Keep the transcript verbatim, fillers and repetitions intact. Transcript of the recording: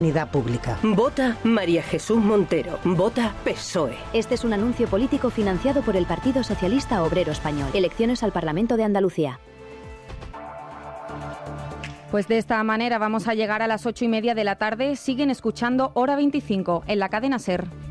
sanidad pública. Vota María Jesús Montero. Vota P S O E. Este es un anuncio político financiado por el Partido Socialista Obrero Español. Elecciones al Parlamento de Andalucía. Pues de esta manera vamos a llegar a las ocho y media de la tarde. Siguen escuchando Hora veinticinco en la cadena SER.